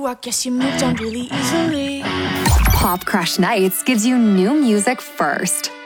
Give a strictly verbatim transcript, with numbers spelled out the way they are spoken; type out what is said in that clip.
I guess you moved on really easily. Pop Crush Nights gives you new music first.